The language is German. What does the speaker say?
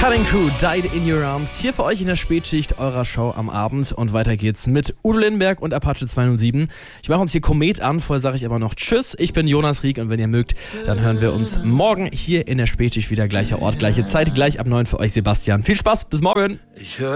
Cutting Crew, Died in Your Arms, hier für euch in der Spätschicht eurer Show am Abend und weiter geht's mit Udo Lindenberg und Apache 207. Ich mache uns hier Komet an, vorher sage ich aber noch Tschüss, ich bin Jonas Rieck und wenn ihr mögt, dann hören wir uns morgen hier in der Spätschicht wieder, gleicher Ort, gleiche Zeit, gleich ab 9 für euch Sebastian. Viel Spaß, bis morgen!